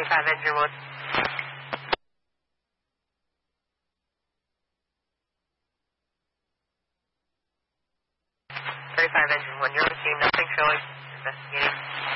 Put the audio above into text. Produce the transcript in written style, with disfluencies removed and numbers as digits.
35 engine 1. 35 engine 1, you're on the scene, nothing showing. Investigating.